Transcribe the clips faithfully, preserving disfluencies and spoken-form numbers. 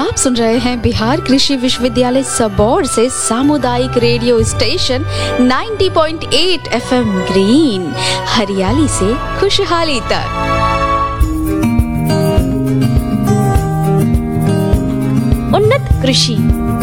आप सुन रहे हैं बिहार कृषि विश्वविद्यालय सबौर से सामुदायिक रेडियो स्टेशन नब्बे पॉइंट आठ एफएम ग्रीन, हरियाली से खुशहाली तक। उन्नत कृषि।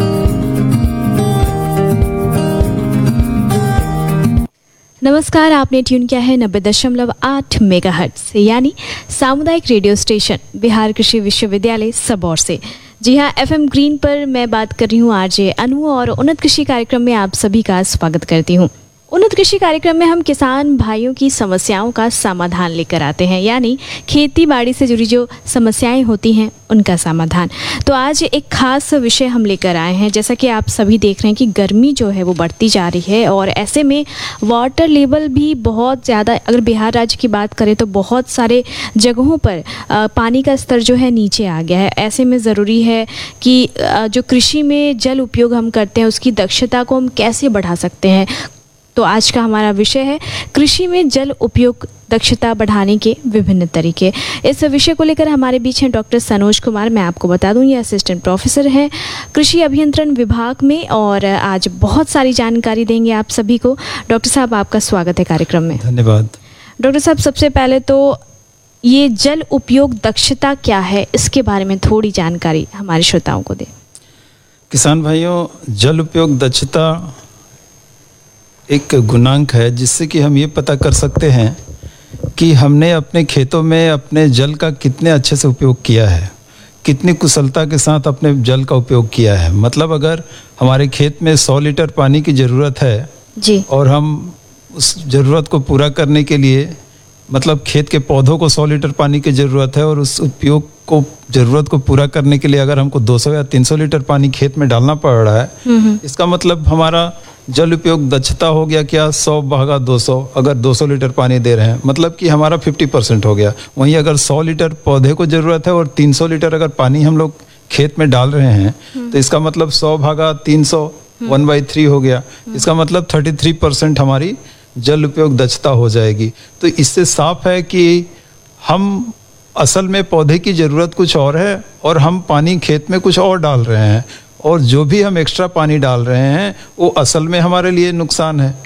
नमस्कार, आपने ट्यून किया है नब्बे दशमलव आठ मेगाहर्ट्ज यानी सामुदायिक रेडियो स्टेशन बिहार कृषि विश्वविद्यालय सबौर से। जी हाँ, एफएम ग्रीन पर मैं बात कर रही हूँ आरजे अनु और उन्नत कृषि कार्यक्रम में आप सभी का स्वागत करती हूँ। उन्नत कृषि कार्यक्रम में हम किसान भाइयों की समस्याओं का समाधान लेकर आते हैं, यानी खेती बाड़ी से जुड़ी जो समस्याएं होती हैं उनका समाधान। तो आज एक खास विषय हम लेकर आए हैं। जैसा कि आप सभी देख रहे हैं कि गर्मी जो है वो बढ़ती जा रही है और ऐसे में वाटर लेवल भी बहुत ज़्यादा, अगर बिहार राज्य की बात करें तो बहुत सारे जगहों पर पानी का स्तर जो है नीचे आ गया है। ऐसे में ज़रूरी है कि जो कृषि में जल उपयोग हम करते हैं उसकी दक्षता को हम कैसे बढ़ा सकते हैं। तो आज का हमारा विषय है कृषि में जल उपयोग दक्षता बढ़ाने के विभिन्न तरीके। इस विषय को लेकर हमारे बीच हैं डॉक्टर सनोज कुमार। मैं आपको बता दूं, ये असिस्टेंट प्रोफेसर हैं कृषि अभियंत्रण विभाग में और आज बहुत सारी जानकारी देंगे आप सभी को। डॉक्टर साहब, आपका स्वागत है कार्यक्रम में। धन्यवाद। डॉक्टर साहब, सबसे पहले तो ये जल उपयोग दक्षता क्या है, इसके बारे में थोड़ी जानकारी हमारे श्रोताओं को दें। किसान भाइयों, जल उपयोग दक्षता एक गुणांक है जिससे कि हम ये पता कर सकते हैं कि हमने अपने खेतों में अपने जल का कितने अच्छे से उपयोग किया है, कितनी कुशलता के साथ अपने जल का उपयोग किया है। मतलब अगर हमारे खेत में सौ लीटर पानी की ज़रूरत है जी, और हम उस ज़रूरत को पूरा करने के लिए, मतलब खेत के पौधों को सौ लीटर पानी की ज़रूरत है और उस उपयोग को ज़रूरत को पूरा करने के लिए अगर हमको दो सौ या तीन सौ लीटर पानी खेत में डालना पड़ रहा है, इसका मतलब हमारा जल उपयोग दक्षता हो गया क्या, सौ भागा दो सौ। अगर दो सौ लीटर पानी दे रहे हैं मतलब कि हमारा पचास परसेंट हो गया। वहीं अगर सौ लीटर पौधे को ज़रूरत है और तीन सौ लीटर अगर पानी हम लोग खेत में डाल रहे हैं तो इसका मतलब सौ भागा तीन सौ, वन बाई थ्री हो गया। इसका मतलब तैंतीस परसेंट हमारी जल उपयोग दक्षता हो जाएगी। तो इससे साफ है कि हम असल में पौधे की ज़रूरत कुछ और है और हम पानी खेत में कुछ और डाल रहे हैं, और जो भी हम एक्स्ट्रा पानी डाल रहे हैं वो असल में हमारे लिए नुकसान है।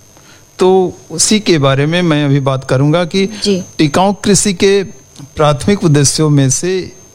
तो उसी के बारे में मैं अभी बात करूंगा कि टिकाऊ कृषि के प्राथमिक उद्देश्यों में से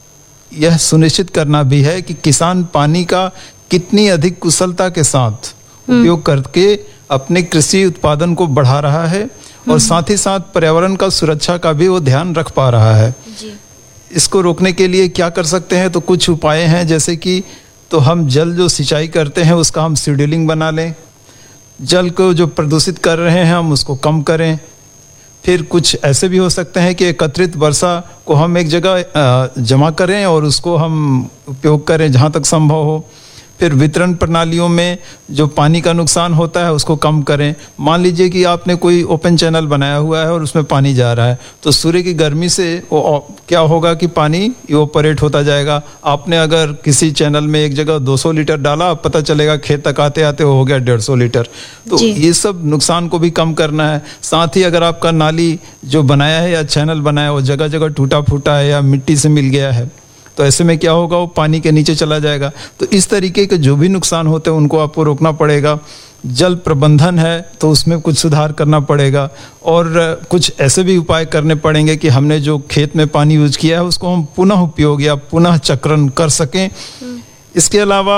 यह सुनिश्चित करना भी है कि किसान पानी का कितनी अधिक कुशलता के साथ उपयोग करके अपने कृषि उत्पादन को बढ़ा रहा है और साथ ही साथ पर्यावरण का सुरक्षा का भी वो ध्यान रख पा रहा है। इसको रोकने के लिए क्या कर सकते हैं, तो कुछ उपाय हैं। जैसे कि तो हम जल जो सिंचाई करते हैं उसका हम शेड्यूलिंग बना लें, जल को जो प्रदूषित कर रहे हैं हम उसको कम करें। फिर कुछ ऐसे भी हो सकते हैं कि एकत्रित वर्षा को हम एक जगह जमा करें और उसको हम उपयोग करें जहाँ तक संभव हो। फिर वितरण प्रणालियों में जो पानी का नुकसान होता है उसको कम करें। मान लीजिए कि आपने कोई ओपन चैनल बनाया हुआ है और उसमें पानी जा रहा है, तो सूर्य की गर्मी से वो क्या होगा कि पानी इवोपरेट होता जाएगा। आपने अगर किसी चैनल में एक जगह दो सौ लीटर डाला, पता चलेगा खेत तक आते आते वो हो गया डेढ़ सौ लीटर। तो ये सब नुकसान को भी कम करना है। साथ ही अगर आपका नाली जो बनाया है या चैनल बनाया है वो जगह जगह टूटा फूटा है या मिट्टी से मिल गया है, तो ऐसे में क्या होगा, वो पानी के नीचे चला जाएगा। तो इस तरीके के जो भी नुकसान होते हैं उनको आपको रोकना पड़ेगा। जल प्रबंधन है तो उसमें कुछ सुधार करना पड़ेगा और कुछ ऐसे भी उपाय करने पड़ेंगे कि हमने जो खेत में पानी यूज किया है उसको हम पुनः उपयोग या पुनः चक्रण कर सकें। इसके अलावा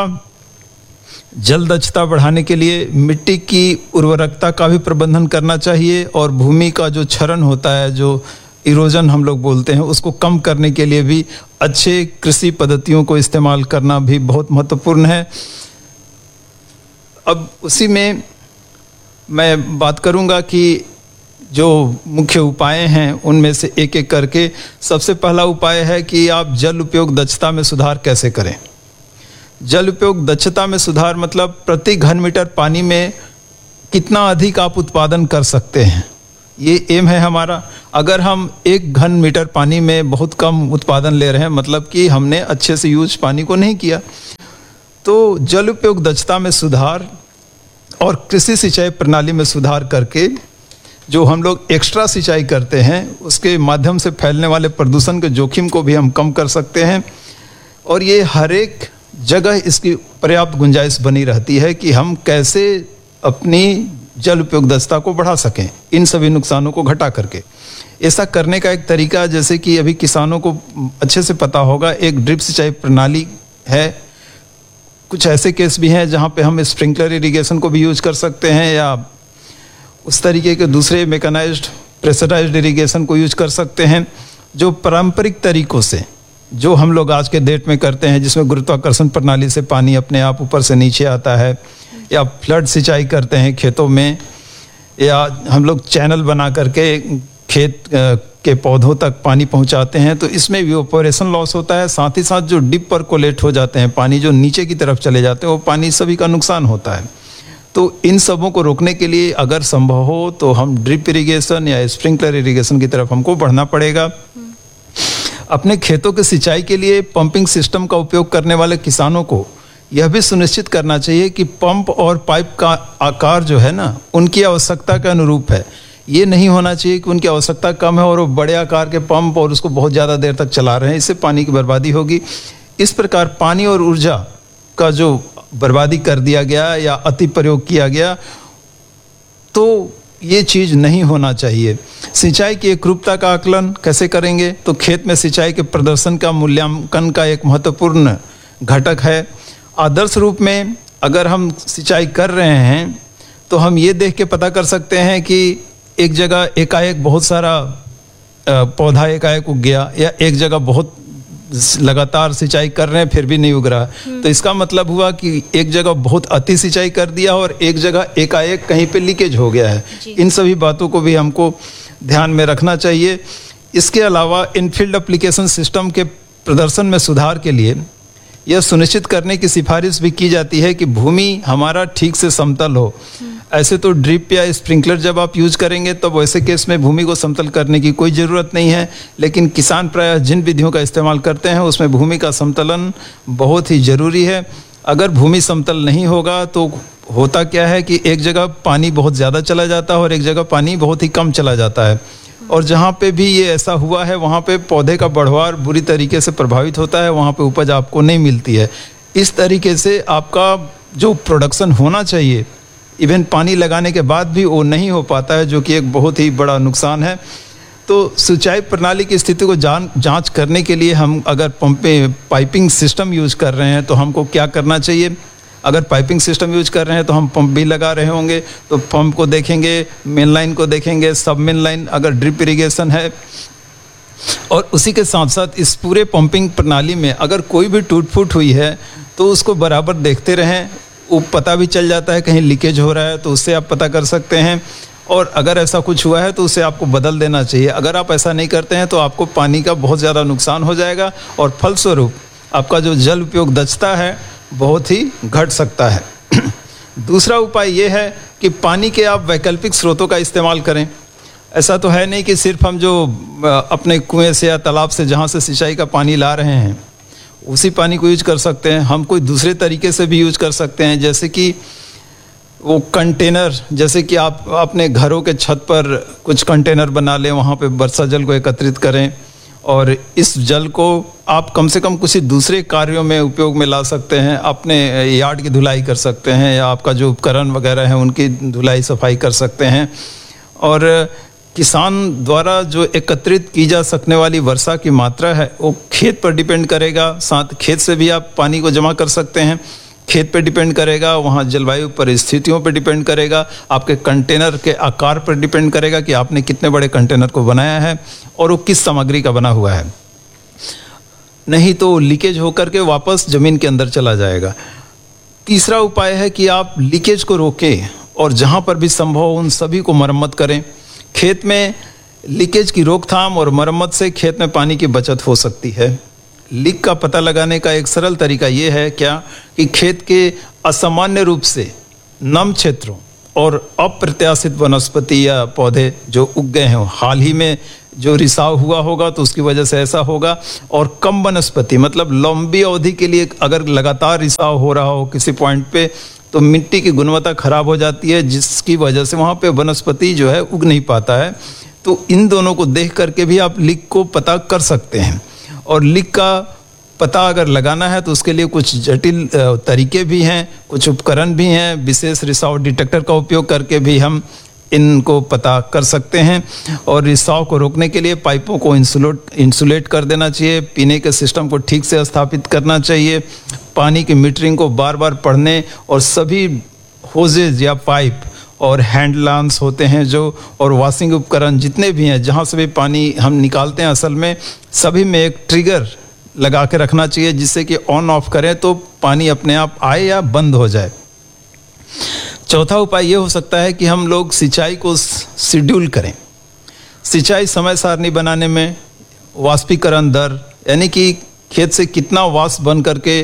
जल दक्षता बढ़ाने के लिए मिट्टी की उर्वरकता का भी प्रबंधन करना चाहिए और भूमि का जो क्षरण होता है, जो इरोजन हम लोग बोलते हैं, उसको कम करने के लिए भी अच्छे कृषि पद्धतियों को इस्तेमाल करना भी बहुत महत्वपूर्ण है। अब उसी में मैं बात करूंगा कि जो मुख्य उपाय हैं उनमें से एक एक करके। सबसे पहला उपाय है कि आप जल उपयोग दक्षता में सुधार कैसे करें। जल उपयोग दक्षता में सुधार मतलब प्रति घन मीटर पानी में कितना अधिक आप उत्पादन कर सकते हैं, ये एम है हमारा। अगर हम एक घन मीटर पानी में बहुत कम उत्पादन ले रहे हैं, मतलब कि हमने अच्छे से यूज पानी को नहीं किया, तो जल उपयोग दक्षता में सुधार और कृषि सिंचाई प्रणाली में सुधार करके जो हम लोग एक्स्ट्रा सिंचाई करते हैं उसके माध्यम से फैलने वाले प्रदूषण के जोखिम को भी हम कम कर सकते हैं। और ये हर एक जगह इसकी पर्याप्त गुंजाइश बनी रहती है कि हम कैसे अपनी जल उपयोग दक्षता को बढ़ा सकें इन सभी नुकसानों को घटा करके। ऐसा करने का एक तरीका, जैसे कि अभी किसानों को अच्छे से पता होगा, एक ड्रिप सिंचाई प्रणाली है। कुछ ऐसे केस भी हैं जहां पे हम स्प्रिंकलर इरिगेशन को भी यूज कर सकते हैं, या उस तरीके के दूसरे मैकेनाइज्ड प्रेशराइज्ड इरिगेशन को यूज कर सकते हैं, जो पारंपरिक तरीकों से, जो हम लोग आज के डेट में करते हैं, जिसमें गुरुत्वाकर्षण प्रणाली से पानी अपने आप ऊपर से नीचे आता है, या फ्लड सिंचाई करते हैं खेतों में, या हम लोग चैनल बना करके खेत के पौधों तक पानी पहुंचाते हैं। तो इसमें इवेपोरेशन लॉस होता है, साथ ही साथ जो डिप पर कोलेट हो जाते हैं पानी, जो नीचे की तरफ चले जाते हैं, वो पानी सभी का नुकसान होता है। तो इन सबों को रोकने के लिए अगर संभव हो तो हम ड्रिप इरिगेशन या स्प्रिंकलर इरिगेशन की तरफ हमको बढ़ना पड़ेगा। अपने खेतों की सिंचाई के लिए पंपिंग सिस्टम का उपयोग करने वाले किसानों को यह भी सुनिश्चित करना चाहिए कि पंप और पाइप का आकार जो है ना, उनकी आवश्यकता के अनुरूप है। ये नहीं होना चाहिए कि उनकी आवश्यकता कम है और वो बड़े आकार के पंप और उसको बहुत ज़्यादा देर तक चला रहे हैं, इससे पानी की बर्बादी होगी। इस प्रकार पानी और ऊर्जा का जो बर्बादी कर दिया गया या अति प्रयोग किया गया, तो ये चीज़ नहीं होना चाहिए। सिंचाई की एकरूपता का आकलन कैसे करेंगे? तो खेत में सिंचाई के प्रदर्शन का मूल्यांकन का एक महत्वपूर्ण घटक है। आदर्श रूप में अगर हम सिंचाई कर रहे हैं तो हम ये देख के पता कर सकते हैं कि एक जगह एकाएक बहुत सारा पौधा एकाएक उग गया, या एक जगह बहुत लगातार सिंचाई कर रहे हैं फिर भी नहीं उग रहा, तो इसका मतलब हुआ कि एक जगह बहुत अति सिंचाई कर दिया और एक जगह एकाएक कहीं पे लीकेज हो गया है। इन सभी बातों को भी हमको ध्यान में रखना चाहिए। इसके अलावा इनफील्ड एप्लीकेशन सिस्टम के प्रदर्शन में सुधार के लिए यह सुनिश्चित करने की सिफारिश भी की जाती है कि भूमि हमारा ठीक से समतल हो। ऐसे तो ड्रिप या स्प्रिंकलर जब आप यूज करेंगे तब तो वैसे केस में भूमि को समतल करने की कोई ज़रूरत नहीं है, लेकिन किसान प्रायः जिन विधियों का इस्तेमाल करते हैं उसमें भूमि का समतलन बहुत ही ज़रूरी है। अगर भूमि समतल नहीं होगा तो होता क्या है कि एक जगह पानी बहुत ज़्यादा चला जाता है और एक जगह पानी बहुत ही कम चला जाता है, और जहाँ पे भी ये ऐसा हुआ है वहाँ पे पौधे का बढ़वार बुरी तरीके से प्रभावित होता है, वहाँ पे उपज आपको नहीं मिलती है। इस तरीके से आपका जो प्रोडक्शन होना चाहिए इवन पानी लगाने के बाद भी वो नहीं हो पाता है, जो कि एक बहुत ही बड़ा नुकसान है। तो सिंचाई प्रणाली की स्थिति को जान जांच करने के लिए हम अगर पंपे पाइपिंग सिस्टम यूज कर रहे हैं तो हमको क्या करना चाहिए? अगर पाइपिंग सिस्टम यूज कर रहे हैं तो हम पंप भी लगा रहे होंगे, तो पंप को देखेंगे, मेन लाइन को देखेंगे, सब मेन लाइन अगर ड्रिप इरिगेशन है, और उसी के साथ साथ इस पूरे पंपिंग प्रणाली में अगर कोई भी टूट फूट हुई है तो उसको बराबर देखते रहें। वो पता भी चल जाता है कहीं लीकेज हो रहा है तो उससे आप पता कर सकते हैं, और अगर ऐसा कुछ हुआ है तो उसे आपको बदल देना चाहिए। अगर आप ऐसा नहीं करते हैं तो आपको पानी का बहुत ज़्यादा नुकसान हो जाएगा और फलस्वरूप आपका जो जल उपयोग दक्षता है बहुत ही घट सकता है। दूसरा उपाय ये है कि पानी के आप वैकल्पिक स्रोतों का इस्तेमाल करें। ऐसा तो है नहीं कि सिर्फ हम जो अपने कुएं से या तालाब से जहाँ से सिंचाई का पानी ला रहे हैं उसी पानी को यूज कर सकते हैं। हम कोई दूसरे तरीके से भी यूज कर सकते हैं, जैसे कि वो कंटेनर, जैसे कि आप अपने घरों के छत पर कुछ कंटेनर बना लें, वहाँ पे वर्षा जल को एकत्रित करें और इस जल को आप कम से कम किसी दूसरे कार्यों में उपयोग में ला सकते हैं। अपने यार्ड की धुलाई कर सकते हैं या आपका जो उपकरण वगैरह है उनकी धुलाई सफाई कर सकते हैं। और किसान द्वारा जो एकत्रित की जा सकने वाली वर्षा की मात्रा है वो खेत पर डिपेंड करेगा। साथ खेत से भी आप पानी को जमा कर सकते हैं, खेत पर डिपेंड करेगा, वहाँ जलवायु परिस्थितियों पर डिपेंड करेगा, आपके कंटेनर के आकार पर डिपेंड करेगा कि आपने कितने बड़े कंटेनर को बनाया है और वो किस सामग्री का बना हुआ है। नहीं तो लीकेज होकर के वापस ज़मीन के अंदर चला जाएगा। तीसरा उपाय है कि आप लीकेज को रोकें और जहाँ पर भी संभव उन सभी को मरम्मत करें। खेत में लीकेज की रोकथाम और मरम्मत से खेत में पानी की बचत हो सकती है। लीक का पता लगाने का एक सरल तरीका ये है क्या कि खेत के असामान्य रूप से नम क्षेत्रों और अप्रत्याशित वनस्पति या पौधे जो उग गए हों, हाल ही में जो रिसाव हुआ होगा तो उसकी वजह से ऐसा होगा, और कम वनस्पति मतलब लंबी अवधि के लिए अगर लगातार रिसाव हो रहा हो किसी पॉइंट पे तो मिट्टी की गुणवत्ता खराब हो जाती है, जिसकी वजह से वहाँ पे वनस्पति जो है उग नहीं पाता है। तो इन दोनों को देख करके भी आप लीक को पता कर सकते हैं। और लीक का पता अगर लगाना है तो उसके लिए कुछ जटिल तरीके भी हैं, कुछ उपकरण भी हैं। विशेष रिसाव डिटेक्टर का उपयोग करके भी हम इनको पता कर सकते हैं। और रिसाव को रोकने के लिए पाइपों को इंसुलेट इंसुलेट कर देना चाहिए। पीने के सिस्टम को ठीक से स्थापित करना चाहिए। पानी की मीटरिंग को बार बार पढ़ने और सभी होजेज या पाइप और हैंड लांस होते हैं जो और वॉशिंग उपकरण जितने भी हैं, जहाँ से भी पानी हम निकालते हैं, असल में सभी में एक ट्रिगर लगा के रखना चाहिए जिससे कि ऑन ऑफ करें तो पानी अपने आप आए या बंद हो जाए। चौथा उपाय ये हो सकता है कि हम लोग सिंचाई को शेड्यूल करें। सिंचाई समय सारणी बनाने में वाष्पीकरण दर, यानी कि खेत से कितना वाष्प बन करके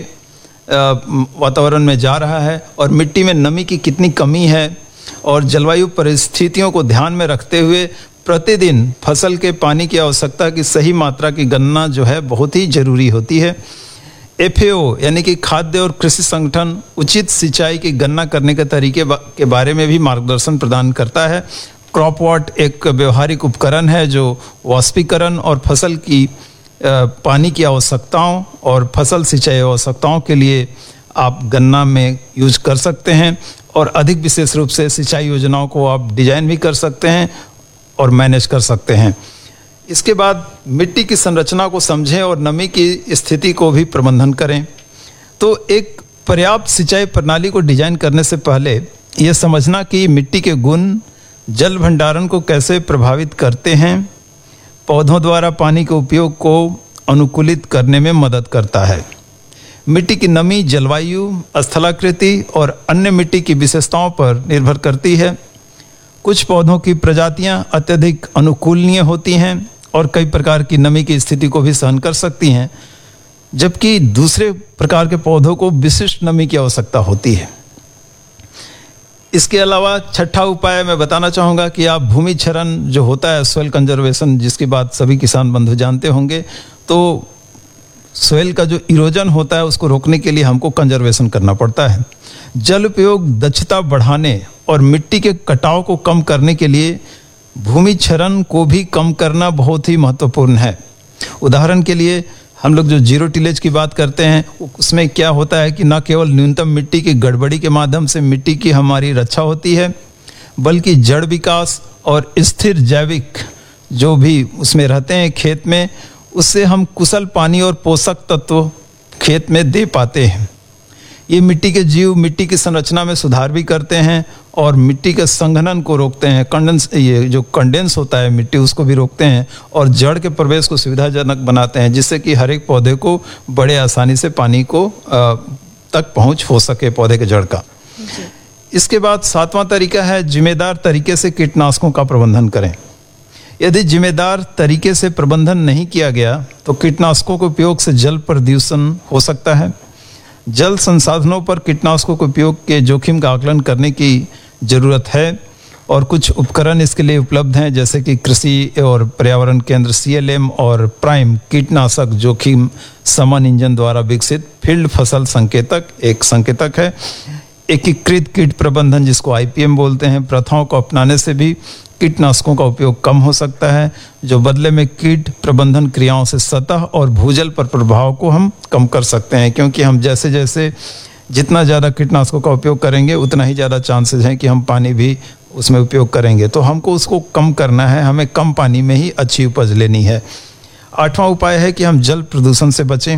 वातावरण में जा रहा है और मिट्टी में नमी की कितनी कमी है, और जलवायु परिस्थितियों को ध्यान में रखते हुए प्रतिदिन फसल के पानी की आवश्यकता की सही मात्रा की गणना जो है बहुत ही जरूरी होती है। एफ ए ओ यानी कि खाद्य और कृषि संगठन उचित सिंचाई की गणना करने के तरीके के बारे में भी मार्गदर्शन प्रदान करता है। क्रॉपवॉट एक व्यवहारिक उपकरण है जो वाष्पीकरण और फसल की पानी की आवश्यकताओं और फसल सिंचाई आवश्यकताओं के लिए आप गणना में यूज कर सकते हैं, और अधिक विशेष रूप से सिंचाई योजनाओं को आप डिजाइन भी कर सकते हैं और मैनेज कर सकते हैं। इसके बाद मिट्टी की संरचना को समझें और नमी की स्थिति को भी प्रबंधन करें। तो एक पर्याप्त सिंचाई प्रणाली को डिजाइन करने से पहले यह समझना कि मिट्टी के गुण जल भंडारण को कैसे प्रभावित करते हैं, पौधों द्वारा पानी के उपयोग को अनुकूलित करने में मदद करता है। मिट्टी की नमी जलवायु, स्थलाकृति और अन्य मिट्टी की विशेषताओं पर निर्भर करती है। कुछ पौधों की प्रजातियां अत्यधिक अनुकूलनीय होती हैं और कई प्रकार की नमी की स्थिति को भी सहन कर सकती हैं, जबकि दूसरे प्रकार के पौधों को विशिष्ट नमी की आवश्यकता होती है। इसके अलावा छठा उपाय मैं बताना चाहूँगा कि आप भूमि क्षरण जो होता है, सॉइल कंजर्वेशन, जिसकी बात सभी किसान बंधु जानते होंगे, तो सॉइल का जो इरोजन होता है उसको रोकने के लिए हमको कंजर्वेशन करना पड़ता है। जल उपयोग दक्षता बढ़ाने और मिट्टी के कटाव को कम करने के लिए भूमि क्षरण को भी कम करना बहुत ही महत्वपूर्ण है। उदाहरण के लिए हम लोग जो जीरो टिलेज की बात करते हैं, उसमें क्या होता है कि न केवल न्यूनतम मिट्टी की गड़बड़ी के माध्यम से मिट्टी की हमारी रक्षा होती है, बल्कि जड़ विकास और स्थिर जैविक जो भी उसमें रहते हैं खेत में, उससे हम कुशल पानी और पोषक तत्व खेत में दे पाते हैं। ये मिट्टी के जीव मिट्टी की संरचना में सुधार भी करते हैं और मिट्टी के संघनन को रोकते हैं। कंडेंस ये जो कंडेंस होता है मिट्टी, उसको भी रोकते हैं और जड़ के प्रवेश को सुविधाजनक बनाते हैं, जिससे कि हर एक पौधे को बड़े आसानी से पानी को आ, तक पहुंच हो सके पौधे के जड़ का। इसके बाद सातवां तरीका है जिम्मेदार तरीके से कीटनाशकों का प्रबंधन करें। यदि जिम्मेदार तरीके से प्रबंधन नहीं किया गया तो कीटनाशकों के उपयोग से जल प्रदूषण हो सकता है। जल संसाधनों पर कीटनाशकों के उपयोग के जोखिम का आकलन करने की जरूरत है और कुछ उपकरण इसके लिए उपलब्ध हैं, जैसे कि कृषि और पर्यावरण केंद्र सी एल एम और प्राइम कीटनाशक जोखिम समन इंजन द्वारा विकसित फील्ड फसल संकेतक एक संकेतक है। एकीकृत कीट प्रबंधन, जिसको आई पी एम बोलते हैं, प्रथाओं को अपनाने से भी कीटनाशकों का उपयोग कम हो सकता है, जो बदले में कीट प्रबंधन क्रियाओं से सतह और भूजल पर प्रभाव को हम कम कर सकते हैं, क्योंकि हम जैसे जैसे जितना ज़्यादा कीटनाशकों का उपयोग करेंगे उतना ही ज़्यादा चांसेस हैं कि हम पानी भी उसमें उपयोग करेंगे। तो हमको उसको कम करना है, हमें कम पानी में ही अच्छी उपज लेनी है। आठवां उपाय है कि हम जल प्रदूषण से बचें।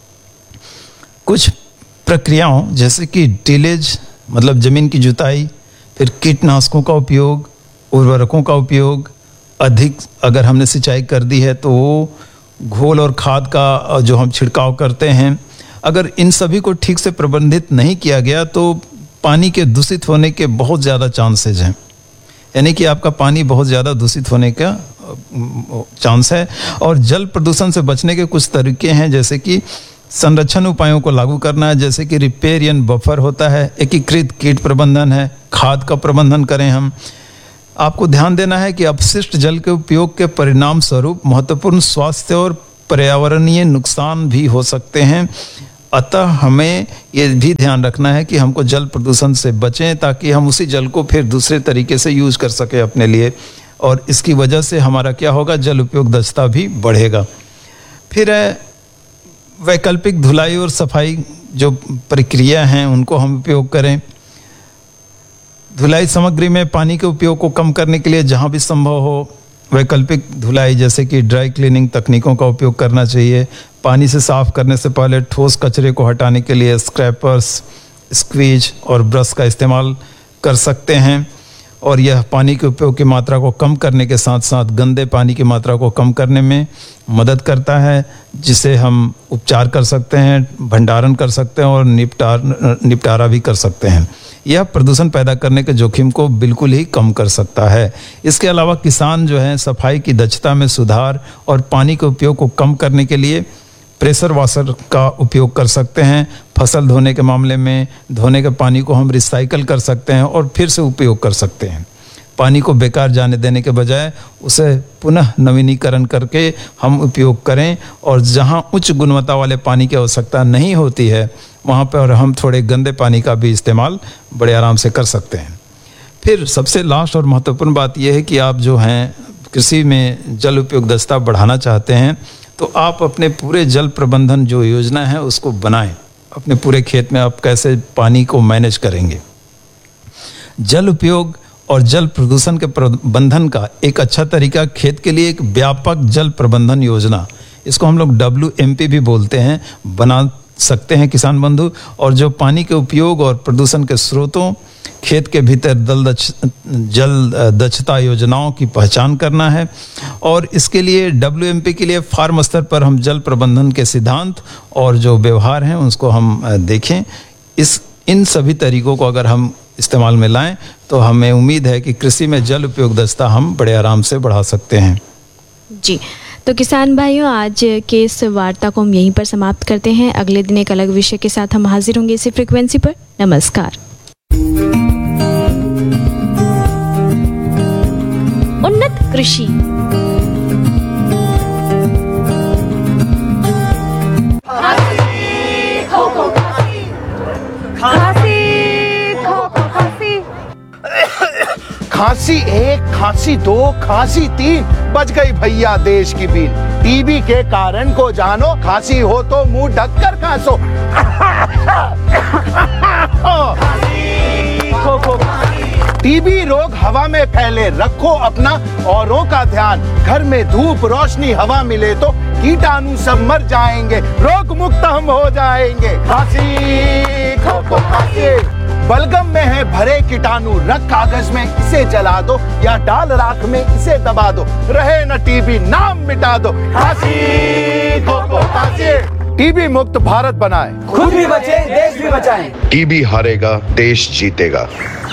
कुछ प्रक्रियाओं जैसे कि टिलेज मतलब ज़मीन की जुताई, फिर कीटनाशकों का उपयोग, उर्वरकों का उपयोग, अधिक अगर हमने सिंचाई कर दी है तो वो घोल और खाद का जो हम छिड़काव करते हैं, अगर इन सभी को ठीक से प्रबंधित नहीं किया गया तो पानी के दूषित होने के बहुत ज़्यादा चांसेज हैं, यानी कि आपका पानी बहुत ज़्यादा दूषित होने का चांस है। और जल प्रदूषण से बचने के कुछ तरीके हैं, जैसे कि संरक्षण उपायों को लागू करना है, जैसे कि रिपेरियन बफर होता है, एकीकृत कीट प्रबंधन है, खाद का प्रबंधन करें हम। आपको ध्यान देना है कि अपशिष्ट जल के उपयोग के परिणाम स्वरूप महत्वपूर्ण स्वास्थ्य और पर्यावरणीय नुकसान भी हो सकते हैं। अतः हमें ये भी ध्यान रखना है कि हमको जल प्रदूषण से बचें, ताकि हम उसी जल को फिर दूसरे तरीके से यूज कर सकें अपने लिए, और इसकी वजह से हमारा क्या होगा, जल उपयोग दक्षता भी बढ़ेगा। फिर वैकल्पिक धुलाई और सफाई जो प्रक्रिया हैं उनको हम उपयोग करें। धुलाई सामग्री में पानी के उपयोग को कम करने के लिए जहां भी संभव हो वैकल्पिक धुलाई जैसे कि ड्राई क्लीनिंग तकनीकों का उपयोग करना चाहिए। पानी से साफ करने से पहले ठोस कचरे को हटाने के लिए स्क्रैपर्स, स्क्वीज और ब्रश का इस्तेमाल कर सकते हैं और यह पानी के उपयोग की मात्रा को कम करने के साथ साथ गंदे पानी की मात्रा को कम करने में मदद करता है, जिसे हम उपचार कर सकते हैं, भंडारण कर सकते हैं और निपटार निपटारा भी कर सकते हैं। यह प्रदूषण पैदा करने के जोखिम को बिल्कुल ही कम कर सकता है। इसके अलावा किसान जो है सफाई की दक्षता में सुधार और पानी के उपयोग को कम करने के लिए प्रेशर वाशर का उपयोग कर सकते हैं। फसल धोने के मामले में धोने के पानी को हम रिसाइकल कर सकते हैं और फिर से उपयोग कर सकते हैं। पानी को बेकार जाने देने के बजाय उसे पुनः नवीनीकरण करके हम उपयोग करें और जहां उच्च गुणवत्ता वाले पानी की आवश्यकता नहीं होती है वहां पर हम थोड़े गंदे पानी का भी इस्तेमाल बड़े आराम से कर सकते हैं। फिर सबसे लास्ट और महत्वपूर्ण बात यह है कि आप जो हैं कृषि में जल उपयोग दक्षता बढ़ाना चाहते हैं तो आप अपने पूरे जल प्रबंधन जो योजना है उसको बनाएं। अपने पूरे खेत में आप कैसे पानी को मैनेज करेंगे। जल उपयोग और जल प्रदूषण के प्रबंधन का एक अच्छा तरीका खेत के लिए एक व्यापक जल प्रबंधन योजना, इसको हम लोग डब्ल्यू एम पी भी बोलते हैं, बना सकते हैं किसान बंधु। और जो पानी के उपयोग और प्रदूषण के स्रोतों, खेत के भीतर दल दक्ष, जल दक्षता योजनाओं की पहचान करना है और इसके लिए डब्ल्यू एम पी के लिए फार्म स्तर पर हम जल प्रबंधन के सिद्धांत और जो व्यवहार हैं उसको हम देखें। इस इन सभी तरीकों को अगर हम इस्तेमाल में लाएं तो हमें उम्मीद है कि कृषि में जल उपयोग दक्षता हम बड़े आराम से बढ़ा सकते हैं। जी, तो किसान भाइयों, आज के इस वार्ता को हम यहीं पर समाप्त करते हैं। अगले दिन एक अलग विषय के साथ हम हाजिर होंगे इसी फ्रीक्वेंसी पर। नमस्कार। उन्नत कृषि खांसी एक, खांसी दो, खांसी तीन, बच गई भैया देश की बीन। टीबी के कारण को जानो, खांसी हो तो मुंह ढककर खांसो। टीबी रोग हवा में फैले, रखो अपना औरों का ध्यान। घर में धूप रोशनी हवा मिले तो कीटाणु सब मर जाएंगे, रोग मुक्त हम हो जाएंगे। खांसी खो खो खांसी, बलगम में है भरे कीटाणु, रख कागज में इसे जला दो या डाल राख में इसे दबा दो, रहे न टीबी नाम मिटा दो। खांसी खो खो खांसी, टीबी मुक्त भारत बनाए, खुद भी बचे देश भी बचाएं। टीबी हारेगा देश जीतेगा।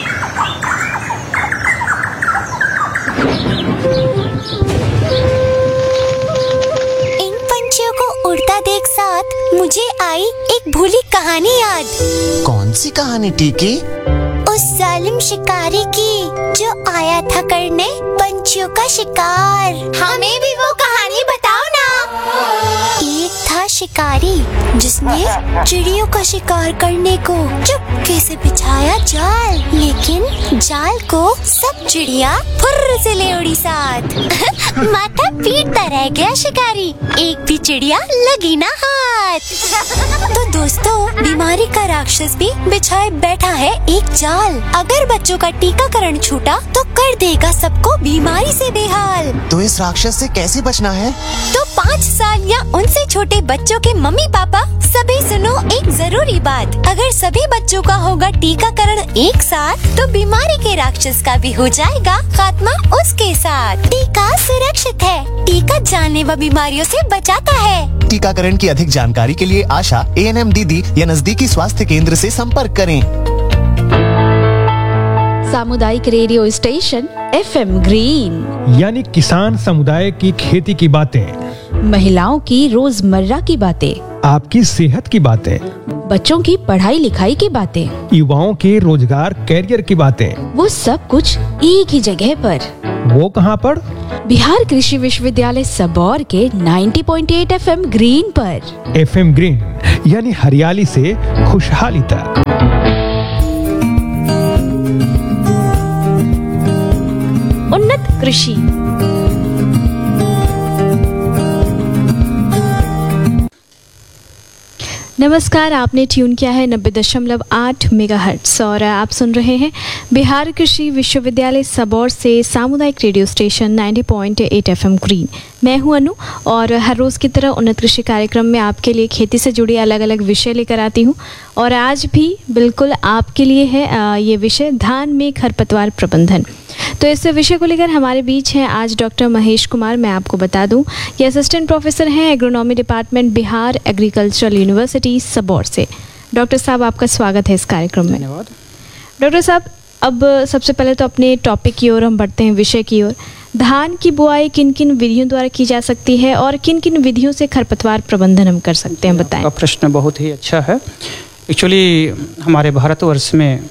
इन पंछियों को उड़ता देख साथ मुझे आई एक भूली कहानी याद। कौन सी कहानी टीकी? उस जालिम शिकारी की जो आया था करने पंछियों का शिकार। हमें भी वो कहानी बताओ ना। एक था शिकारी जिसने चिड़ियों का शिकार करने को चुपके से बिछाया जाल, लेकिन जाल को सब चिड़िया फुर्र से ले उड़ी साथ। माथा पीटता रह गया शिकारी, एक भी चिड़िया लगी ना हाथ। तो दोस्तों, बीमारी का राक्षस भी बिछाए बैठा है एक जाल। अगर बच्चों का टीकाकरण छूटा तो कर देगा सबको बीमारी से बेहाल। तो इस राक्षस से कैसे बचना है? तो पाँच साल या उनसे छोटे बच्चों के मम्मी पापा सभी सुनो एक जरूरी बात। अगर सभी बच्चों का होगा टीकाकरण एक साथ तो बीमारी के राक्षस का भी हो जाएगा खात्मा उसके साथ। टीका सुरक्षित है, टीका जानलेवा बीमारियों से बचाता है। टीकाकरण की अधिक जानकारी के लिए आशा, ए एन एम दीदी या नजदीकी स्वास्थ्य केंद्र से संपर्क करें। सामुदायिक radio station F M green, यानी किसान समुदाय की खेती की बातें, महिलाओं की रोजमर्रा की बातें, आपकी सेहत की बातें, बच्चों की पढ़ाई लिखाई की बातें, युवाओं के रोजगार कैरियर की बातें, वो सब कुछ एक ही जगह पर। वो कहाँ पर? बिहार कृषि विश्वविद्यालय सबौर के नब्बे पॉइंट आठ एफ एम ग्रीन पर। एफ एम ग्रीन यानी हरियाली से खुशहाली तक। उन्नत कृषि। नमस्कार, आपने ट्यून किया है नब्बे दशमलव आठ मेगाहर्ट्ज़ और आप सुन रहे हैं बिहार कृषि विश्वविद्यालय सबौर से सामुदायिक रेडियो स्टेशन नब्बे पॉइंट आठ एफएम ग्रीन। मैं हूं अनु और हर रोज़ की तरह उन्नत कृषि कार्यक्रम में आपके लिए खेती से जुड़ी अलग अलग विषय लेकर आती हूं और आज भी बिल्कुल आपके लिए है ये विषय धान में खरपतवार प्रबंधन। तो इस विषय को लेकर हमारे बीच हैं आज डॉक्टर महेश कुमार। मैं आपको बता दूं ये असिस्टेंट प्रोफेसर हैं agronomy department Bihar agricultural university Sabour से। डॉक्टर साहब, आपका स्वागत है इस कार्यक्रम में। धन्यवाद। डॉक्टर साहब, अब सबसे पहले तो अपने टॉपिक की ओर हम बढ़ते हैं, विषय की ओर। धान की बुआई किन किन विधियों द्वारा की जा सकती है और किन किन विधियों से खरपतवार प्रबंधन हम कर सकते हैं, बताएं। आपका प्रश्न बहुत ही अच्छा है। एक्चुअली हमारे भारतवर्ष में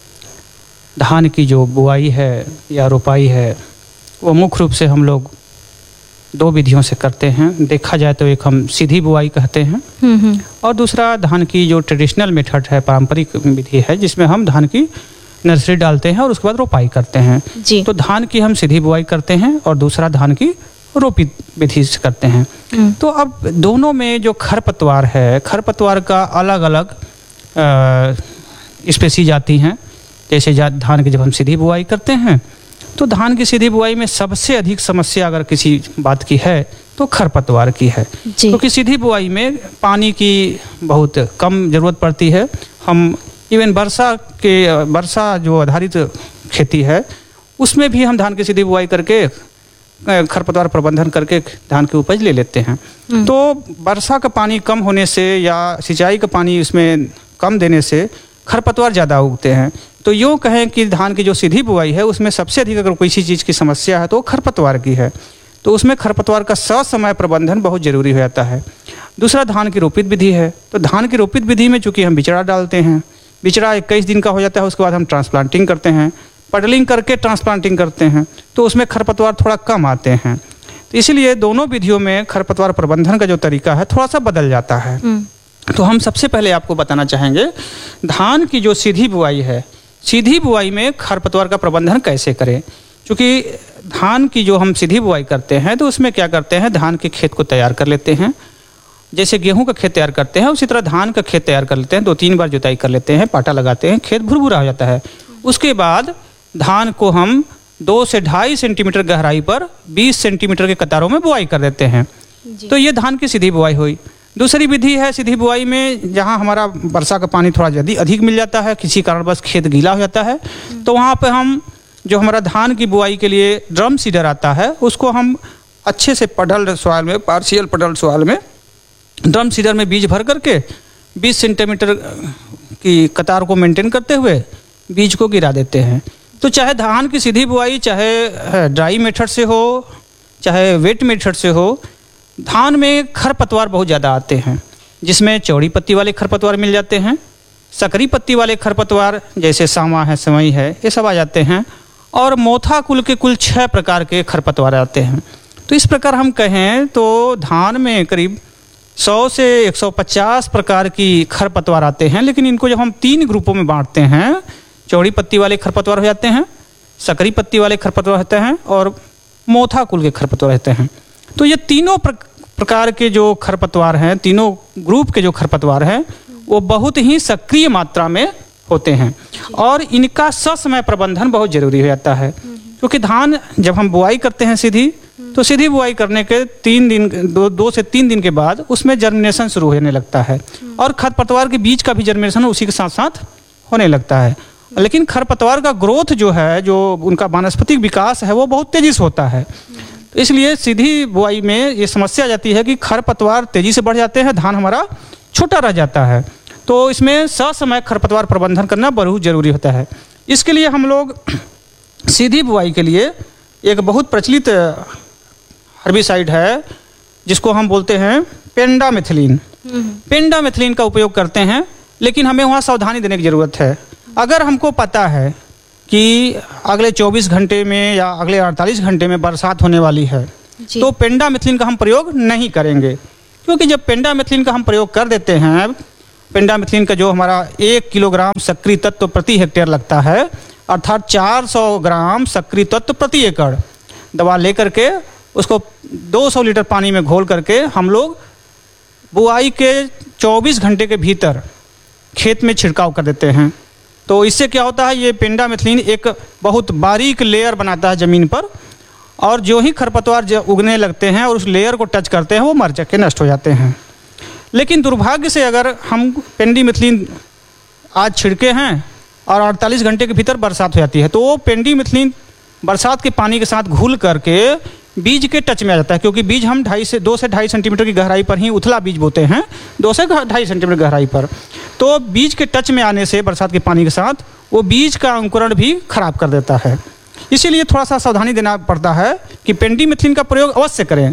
धान की जो बुआई है या रोपाई है वो मुख्य रूप से हम लोग दो विधियों से करते हैं। देखा जाए तो एक हम सीधी बुआई कहते हैं और दूसरा धान की जो ट्रेडिशनल मेथड है, पारंपरिक विधि है, जिसमें हम धान की नर्सरी डालते हैं और उसके बाद रोपाई करते हैं जी। तो धान की हम सीधी बुआई करते हैं और दूसरा धान की रोपी विधि से करते हैं। तो अब दोनों में जो खरपतवार है, खरपतवार का अलग अलग स्पेसीज आती हैं। जैसे धान की जब हम सीधी बुआई करते हैं तो धान की सीधी बुआई में सबसे अधिक समस्या अगर किसी बात की है तो खरपतवार की है, क्योंकि तो सीधी बुआई में पानी की बहुत कम ज़रूरत पड़ती है। हम इवन वर्षा के वर्षा जो आधारित खेती है उसमें भी हम धान की सीधी बुआई करके खरपतवार प्रबंधन करके धान की उपज ले लेते हैं। तो वर्षा का पानी कम होने से या सिंचाई का पानी उसमें कम देने से खरपतवार ज़्यादा उगते हैं। तो यूँ कहें कि धान की जो सीधी बुआई है उसमें सबसे अधिक अगर कोई सी चीज़ की समस्या है तो खरपतवार की है। तो उसमें खरपतवार का ससमय प्रबंधन बहुत जरूरी हो जाता है। दूसरा धान की रोपित विधि है। तो धान की रोपित विधि में चूँकि हम बिचड़ा डालते हैं, बिचड़ा इक्कीस दिन का हो जाता है, उसके बाद हम ट्रांसप्लांटिंग करते हैं, पडलिंग करके ट्रांसप्लांटिंग करते हैं, तो उसमें खरपतवार थोड़ा कम आते हैं। तो इसीलिए दोनों विधियों में खरपतवार प्रबंधन का जो तरीका है थोड़ा सा बदल जाता है। तो हम सबसे पहले आपको बताना चाहेंगे धान की जो सीधी बुआई है, सीधी बुआई में खरपतवार का प्रबंधन कैसे करें। क्योंकि धान की जो हम सीधी बुआई करते हैं तो उसमें क्या करते हैं, धान के खेत को तैयार कर लेते हैं। जैसे गेहूं का खेत तैयार करते हैं उसी तरह धान का खेत तैयार कर लेते हैं, दो तीन बार जुताई कर लेते हैं, पाटा लगाते हैं, खेत भुरभुरा हो जाता है। उसके बाद धान को हम दो से ढाई सेंटीमीटर गहराई पर बीस सेंटीमीटर के कतारों में बुआई कर देते हैं। तो ये धान की सीधी बुआई हुई। दूसरी विधि है सीधी बुआई में, जहाँ हमारा वर्षा का पानी थोड़ा जल्दी अधिक मिल जाता है, किसी कारणवश खेत गीला हो जाता है, तो वहाँ पे हम जो हमारा धान की बुआई के लिए ड्रम सीडर आता है उसको हम अच्छे से पडल सॉइल में, पार्शियल पडल सॉइल में ड्रम सीडर में बीज भर करके बीस सेंटीमीटर की कतार को मेंटेन करते हुए बीज को गिरा देते हैं। तो चाहे धान की सीधी बुआई चाहे ड्राई मेथड से हो चाहे वेट मेथड से हो, धान में खरपतवार बहुत ज़्यादा आते हैं, जिसमें चौड़ी पत्ती वाले खरपतवार मिल जाते हैं, सकरी पत्ती वाले खरपतवार जैसे सामा है, समई है, ये सब आ जाते हैं, और मोथा कुल के कुल छः प्रकार के खरपतवार आते हैं। तो इस प्रकार हम कहें तो धान में करीब सौ से एक सौ पचास प्रकार की खरपतवार आते हैं। लेकिन इनको जब हम तीन ग्रुपों में बांटते हैं, चौड़ी पत्ती वाले खरपतवार हो जाते हैं, सकरी पत्ती वाले खरपतवार होते हैं और मोथा कुल के खरपतवार रहते हैं। तो ये तीनों प्रकार के जो खरपतवार हैं, तीनों ग्रुप के जो खरपतवार हैं, वो बहुत ही सक्रिय मात्रा में होते हैं और इनका ससमय प्रबंधन बहुत जरूरी हो जाता है। क्योंकि धान जब हम बुआई करते हैं सीधी, तो सीधी बुआई करने के तीन दिन दो दो से तीन दिन के बाद उसमें जर्मिनेशन शुरू होने लगता है और खरपतवार के बीज का भी जर्मिनेशन उसी के साथ साथ होने लगता है। लेकिन खरपतवार का ग्रोथ जो है, जो उनका वानस्पतिक विकास है, वो बहुत तेजी से होता है। इसलिए सीधी बुआई में ये समस्या आ जाती है कि खरपतवार तेजी से बढ़ जाते हैं, धान हमारा छोटा रह जाता है। तो इसमें ससमय खरपतवार प्रबंधन करना बहुत जरूरी होता है। इसके लिए हम लोग सीधी बुआई के लिए एक बहुत प्रचलित हर्बिसाइड है जिसको हम बोलते हैं पेंडामेथिलीन। पेंडामेथिलीन का उपयोग करते हैं, लेकिन हमें वहाँ सावधानी देने की ज़रूरत है। अगर हमको पता है कि अगले चौबीस घंटे में या अगले अड़तालीस घंटे में बरसात होने वाली है, तो पेंडामेथिलीन का हम प्रयोग नहीं करेंगे। क्योंकि जब पेंडामेथिलीन का हम प्रयोग कर देते हैं, पेंडामेथिलीन का जो हमारा एक किलोग्राम सक्रिय तत्व प्रति हेक्टेयर लगता है, अर्थात चार सौ ग्राम सक्रिय तत्व प्रति एकड़ दवा लेकर के उसको दो सौ लीटर पानी में घोल करके हम लोग बुआई के चौबीस घंटे के भीतर खेत में छिड़काव कर देते हैं। तो इससे क्या होता है, ये पेंडामिथलिन एक बहुत बारीक लेयर बनाता है ज़मीन पर, और जो ही खरपतवार उगने लगते हैं और उस लेयर को टच करते हैं वो मर जाके नष्ट हो जाते हैं। लेकिन दुर्भाग्य से अगर हम पेंडिमिथलिन आज छिड़के हैं और अड़तालीस घंटे के भीतर बरसात हो जाती है, तो वो पेंडिमिथलिन बरसात के पानी के साथ घुल करके बीज के टच में आ जाता है, क्योंकि बीज हम ढाई से दो से ढाई सेंटीमीटर की गहराई पर ही उथला बीज बोते हैं, दो से ढाई सेंटीमीटर गहराई पर। तो बीज के टच में आने से बरसात के पानी के साथ वो बीज का अंकुरण भी खराब कर देता है। इसीलिए थोड़ा सा सावधानी देना पड़ता है कि पेंडिमिथलिन का प्रयोग अवश्य करें।